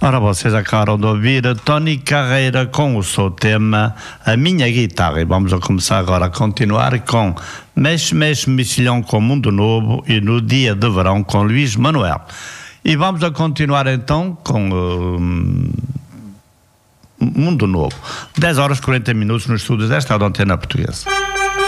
Ora, vocês acabaram de ouvir Tony Carreira com o seu tema A Minha Guitarra. E vamos a começar agora a continuar com Mexe, Mexe, Mexilhão com Mundo Novo e No Dia de Verão com Luís Manuel. E vamos a continuar então com Mundo Novo. 10 horas e 40 minutos nos estúdios desta Antena Portuguesa.